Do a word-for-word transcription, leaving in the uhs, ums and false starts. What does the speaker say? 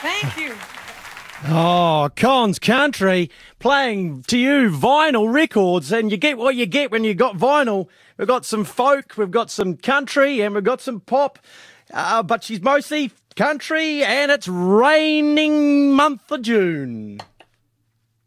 Thank you. Oh, Con's Country playing to you vinyl records, and you get what you get when you got vinyl. We've got some folk, we've got some country, and we've got some pop, uh, but she's mostly country, and it's raining month of June.